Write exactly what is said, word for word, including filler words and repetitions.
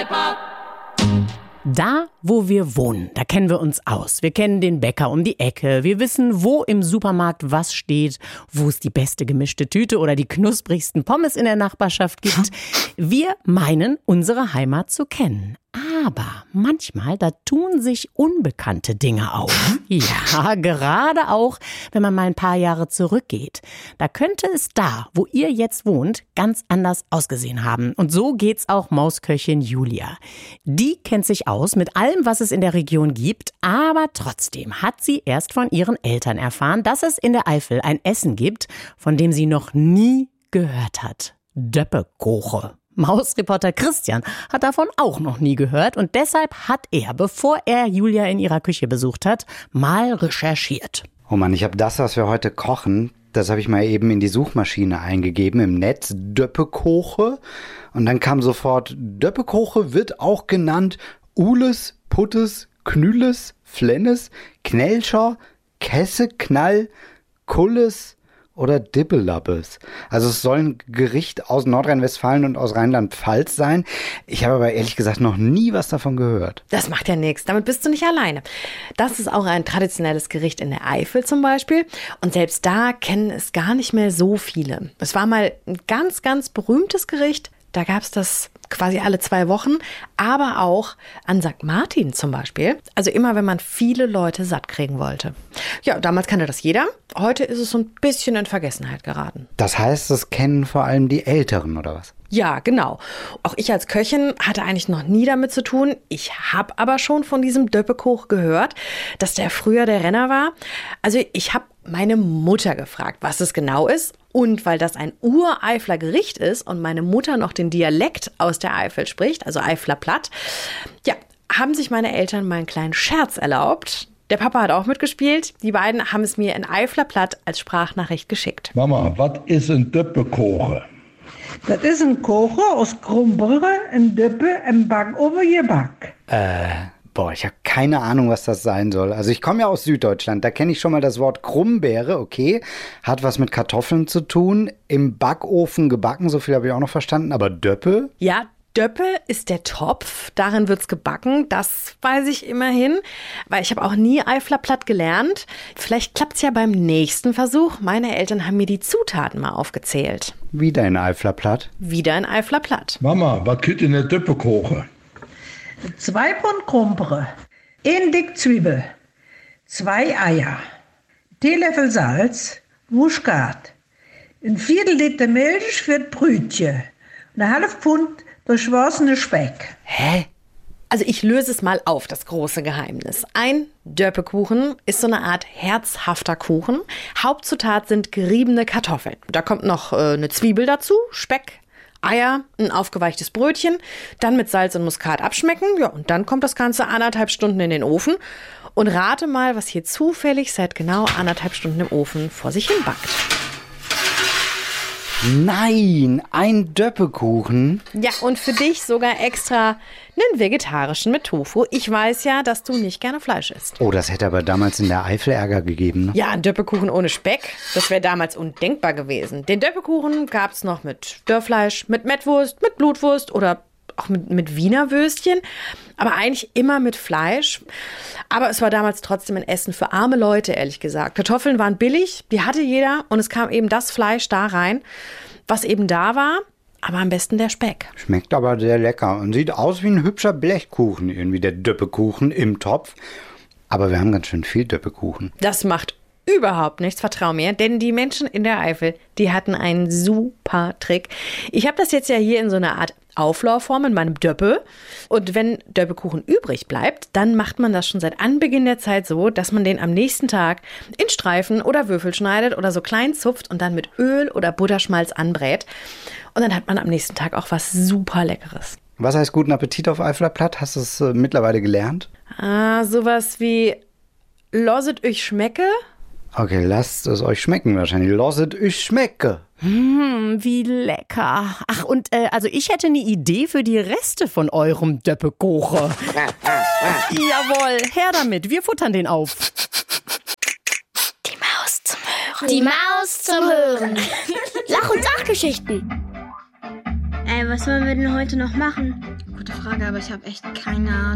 Lollipop. Da, wo wir wohnen, da kennen wir uns aus. Wir kennen den Bäcker um die Ecke. Wir wissen, wo im Supermarkt was steht, wo es die beste gemischte Tüte oder die knusprigsten Pommes in der Nachbarschaft gibt. Wir meinen, unsere Heimat zu kennen. Aber manchmal, da tun sich unbekannte Dinge auf. Ja, gerade auch, wenn man mal ein paar Jahre zurückgeht. Da könnte es da, wo ihr jetzt wohnt, ganz anders ausgesehen haben. Und so geht's auch Mausköchin Julia. Die kennt sich aus mit allem, was es in der Region gibt. Aber trotzdem hat sie erst von ihren Eltern erfahren, dass es in der Eifel ein Essen gibt, von dem sie noch nie gehört hat. Döppekoche. Mausreporter Christian hat davon auch noch nie gehört und deshalb hat er, bevor er Julia in ihrer Küche besucht hat, mal recherchiert. Oh Mann, ich habe das, was wir heute kochen, das habe ich mal eben in die Suchmaschine eingegeben im Netz, Döppekoche. Und dann kam sofort, Döppekoche wird auch genannt Ules, Puttes, Knüles, Flennes, Knelscher, Kesse, Knall, Kulles oder Dippelabbes. Also es soll ein Gericht aus Nordrhein-Westfalen und aus Rheinland-Pfalz sein. Ich habe aber ehrlich gesagt noch nie was davon gehört. Das macht ja nichts. Damit bist du nicht alleine. Das ist auch ein traditionelles Gericht in der Eifel zum Beispiel. Und selbst da kennen es gar nicht mehr so viele. Es war mal ein ganz, ganz berühmtes Gericht. Da gab es das quasi alle zwei Wochen, aber auch an Sankt Martin zum Beispiel. Also immer, wenn man viele Leute satt kriegen wollte. Ja, damals kannte das jeder. Heute ist es so ein bisschen in Vergessenheit geraten. Das heißt, das kennen vor allem die Älteren, oder was? Ja, genau. Auch ich als Köchin hatte eigentlich noch nie damit zu tun. Ich habe aber schon von diesem Döppekoch gehört, dass der früher der Renner war. Also ich habe meine Mutter gefragt, was es genau ist. Und weil das ein Ureifler Gericht ist und meine Mutter noch den Dialekt aus der Eifel spricht, also Eifler Platt, ja, haben sich meine Eltern mal einen kleinen Scherz erlaubt. Der Papa hat auch mitgespielt. Die beiden haben es mir in Eifler Platt als Sprachnachricht geschickt. Mama, was ist ein Döppekoche? Das ist ein Kocher aus Krummbrühe, ein Döppe, ein Backofen gebacken. Äh, boah, ich habe keine Ahnung, was das sein soll. Also ich komme ja aus Süddeutschland, da kenne ich schon mal das Wort Krummbeere, okay. Hat was mit Kartoffeln zu tun, im Backofen gebacken, so viel habe ich auch noch verstanden. Aber Döppe? Ja, Döppe ist der Topf, darin wird's gebacken, das weiß ich immerhin, weil ich habe auch nie Eifler Platt gelernt. Vielleicht klappt's ja beim nächsten Versuch. Meine Eltern haben mir die Zutaten mal aufgezählt. Wieder in Eifler Platt? Wieder in Eifler Platt. Mama, was könnt ihr in der Döppekoche? Zwei Pfund Krummbrühe, ein Dick Zwiebel, zwei Eier, Teelöffel Salz, Muskat, ein Viertel Liter Milch für das Brötchen und ein halb Pfund durchwachsene Speck. Hä? Also ich löse es mal auf, das große Geheimnis. Ein Döppekuchen ist so eine Art herzhafter Kuchen. Hauptzutat sind geriebene Kartoffeln. Da kommt noch äh, eine Zwiebel dazu, Speck, Eier, ein aufgeweichtes Brötchen, dann mit Salz und Muskat abschmecken. Ja, und dann kommt das Ganze anderthalb Stunden in den Ofen. Und rate mal, was hier zufällig seit genau anderthalb Stunden im Ofen vor sich hin backt. Nein, ein Döppekuchen. Ja, und für dich sogar extra einen vegetarischen mit Tofu. Ich weiß ja, dass du nicht gerne Fleisch isst. Oh, das hätte aber damals in der Eifel Ärger gegeben, ne? Ja, ein Döppekuchen ohne Speck, das wäre damals undenkbar gewesen. Den Döppekuchen gab es noch mit Störfleisch, mit Mettwurst, mit Blutwurst oder auch mit, mit Wiener Würstchen. Aber eigentlich immer mit Fleisch. Aber es war damals trotzdem ein Essen für arme Leute, ehrlich gesagt. Kartoffeln waren billig, die hatte jeder. Und es kam eben das Fleisch da rein, was eben da war. Aber am besten der Speck. Schmeckt aber sehr lecker und sieht aus wie ein hübscher Blechkuchen. Irgendwie der Döppekuchen im Topf. Aber wir haben ganz schön viel Döppekuchen. Das macht überhaupt nichts, vertrau mir, denn die Menschen in der Eifel, die hatten einen super Trick. Ich habe das jetzt ja hier in so einer Art Auflaufform in meinem Döppe. Und wenn Döppekuchen übrig bleibt, dann macht man das schon seit Anbeginn der Zeit so, dass man den am nächsten Tag in Streifen oder Würfel schneidet oder so klein zupft und dann mit Öl oder Butterschmalz anbrät. Und dann hat man am nächsten Tag auch was super Leckeres. Was heißt guten Appetit auf Eifler Platt? Hast du es äh, mittlerweile gelernt? Ah, sowas wie Loset euch schmecke. Okay, lasst es euch schmecken wahrscheinlich. Lasset euch schmecke. Mmh, wie lecker. Ach, und äh, also ich hätte eine Idee für die Reste von eurem Döppekoche. Jawohl, her damit. Wir futtern den auf. Die Maus zum Hören. Die Maus zum Hören. Lach- und Sachgeschichten. Ey, was wollen wir denn heute noch machen? Gute Frage, aber ich habe echt keine Ahnung.